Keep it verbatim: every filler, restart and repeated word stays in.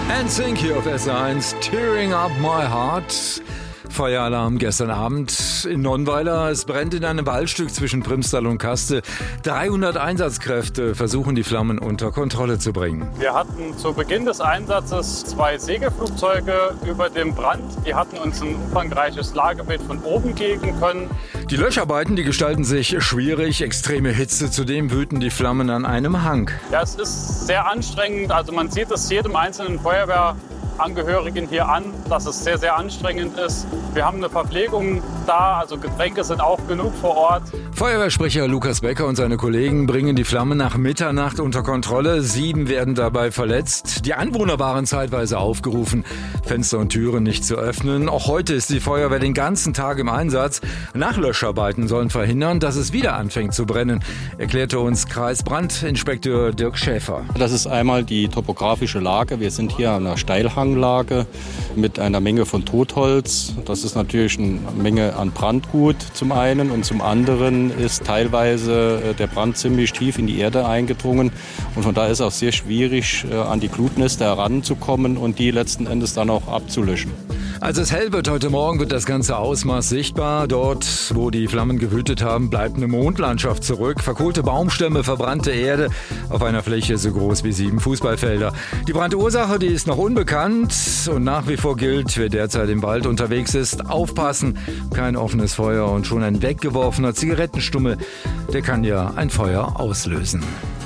N Sync hier auf S eins, Tearing Up My Heart. Feueralarm gestern Abend in Nonnweiler. Es brennt in einem Waldstück zwischen Primstal und Kaste. dreihundert Einsatzkräfte versuchen, die Flammen unter Kontrolle zu bringen. Wir hatten zu Beginn des Einsatzes zwei Segelflugzeuge über dem Brand. Die hatten uns ein umfangreiches Lagebild von oben geben können. Die Löscharbeiten, die gestalten sich schwierig. Extreme Hitze, zudem wüten die Flammen an einem Hang. Ja, es ist sehr anstrengend. Also man sieht es jedem einzelnen Feuerwehr Angehörigen hier an, dass es sehr, sehr anstrengend ist. Wir haben eine Verpflegung da, also Getränke sind auch genug vor Ort. Feuerwehrsprecher Lukas Becker und seine Kollegen bringen die Flammen nach Mitternacht unter Kontrolle. Sieben werden dabei verletzt. Die Anwohner waren zeitweise aufgerufen, Fenster und Türen nicht zu öffnen. Auch heute ist die Feuerwehr den ganzen Tag im Einsatz. Nachlöscharbeiten sollen verhindern, dass es wieder anfängt zu brennen, erklärte uns Kreisbrandinspektor Dirk Schäfer. Das ist einmal die topografische Lage. Wir sind hier an einer Steilhang Lage mit einer Menge von Totholz. Das ist natürlich eine Menge an Brandgut zum einen und zum anderen ist teilweise der Brand ziemlich tief in die Erde eingedrungen und von daher ist es auch sehr schwierig, an die Glutnester heranzukommen und die letzten Endes dann auch abzulöschen. Als es hell wird heute Morgen, wird das ganze Ausmaß sichtbar. Dort, wo die Flammen gewütet haben, bleibt eine Mondlandschaft zurück. Verkohlte Baumstämme, verbrannte Erde auf einer Fläche so groß wie sieben Fußballfelder. Die Brandursache, die ist noch unbekannt und nach wie vor gilt, wer derzeit im Wald unterwegs ist, aufpassen. Kein offenes Feuer und schon ein weggeworfener Zigarettenstummel, der kann ja ein Feuer auslösen.